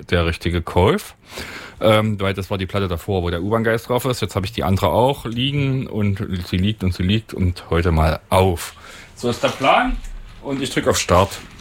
der richtige Kauf. Weil das war die Platte davor, wo der U-Bahn-Geist drauf ist. Jetzt habe ich die andere auch liegen und sie liegt und heute mal auf. So ist der Plan und ich drücke auf Start.